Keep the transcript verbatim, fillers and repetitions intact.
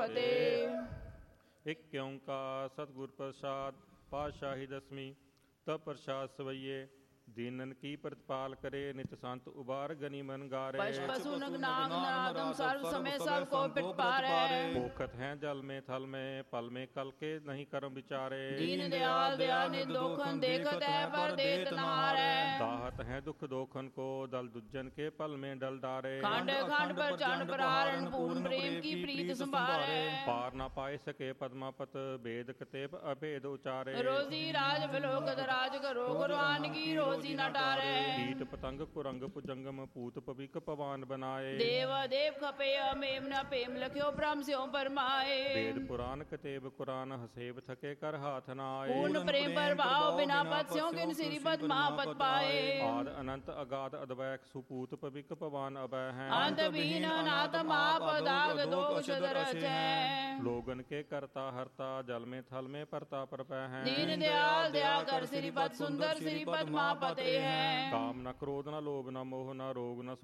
ਫਤਿਹ। ਇੱਕ ਓੰਕਾਰ ਸਤਿਗੁਰ ਪ੍ਰਸਾਦ ਪਾਤਸ਼ਾਹੀ ਦਸਵੀਂ। ਤਬ ਪ੍ਰਸਾਦ ਸਵਈਏ ਦੀਨਨ ਕੀ ਪ੍ਰਤਪਾਲ ਕਰੇ ਨਿਤ ਸੰਤ ਉਬਾਰ ਗਨੀ ਮਨ ਗਾਰੇ। ਪਸ਼ ਪਸੂ ਨਗ ਨਾਗ ਨਾਦਮ ਸਰਬ ਸਮੇ ਸਭ को पिट पारे। पोखत हैं जल में थल में पल में कल के नहीं कर्म विचारे। दीन दयाल दया निर्दोखन देखत है पर देत न हारे। दाहत हैं दुख दोखन को दल दुज्जन के पल में डल डारे। खंड खंड पर चंड प्रहारण पूर्ण प्रेम की प्रीत संभारे। पार न पाए सके पद्मापत वेद कतेब अभेद उचारे। रोजी राज विलोकत राज करो गुरवान की रोजी न डारे। कीट पतंग कुरंग पुजंगम पूत पविक पवान बनाए। देव देव खपे अमेम न पेम लख्यो ब्रह्म स्यों परमाए। वेद पुराण कतेब कुरान हसेब थके कर हाथ न आए। पूर्ण प्रेम पर भाव बिना पद स्यों किन सिरि पद महापद पाए। आद अनंत अगाध अद्वैक सुपूत पविक पवान अभय हैं। अंत बीन अनाथ महापदाग दोष दरच है। लोगन के करता हरता जल में थल में परता परपय हैं। दीन दयाल दया कर सिरि पद सुंदर सिरि पद महापते हैं। काम न क्रोध न लोभ न मोह न रोग न